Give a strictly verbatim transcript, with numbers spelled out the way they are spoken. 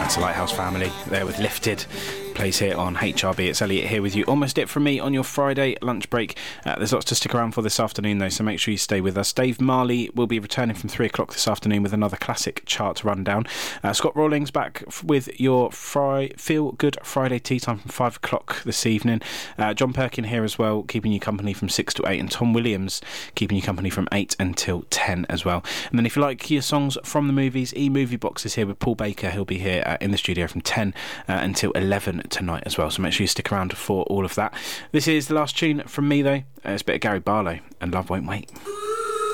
That's the Lighthouse Family there with Lifted. Plays here on H R B. It's Elliot here with you. Almost it from me on your Friday lunch break. Uh, there's lots to stick around for this afternoon though, so make sure you stay with us. Dave Marley will be returning from three o'clock this afternoon with another classic chart rundown. Uh, Scott Rawlings back f- with your fri- Feel Good Friday tea time from five o'clock this evening. Uh, John Perkin here as well, keeping you company from six to eight, and Tom Williams keeping you company from eight until ten as well. And then if you like your songs from the movies, E-Movie Box is here with Paul Baker. He'll be here uh, in the studio from ten uh, until eleven tonight as well, so make sure you stick around for all of that. This is the last tune from me though. Uh, it's a bit of Gary Barlow and Love Won't Wait.